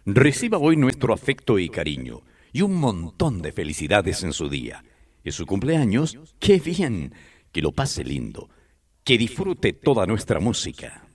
Reciba hoy nuestro afecto y cariño y un montón de felicidades en su día. Es su cumpleaños, ¡qué bien! Que lo pase lindo, que disfrute toda nuestra música.